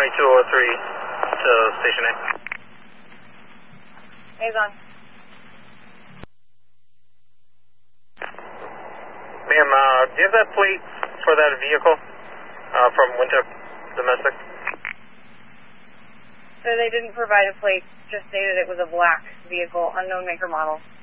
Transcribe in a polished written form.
2203 to Station A. He's on. Ma'am, do you have that plate for that vehicle from Winthrop Domestic? So they didn't provide a plate, just stated it was a black vehicle, unknown maker model.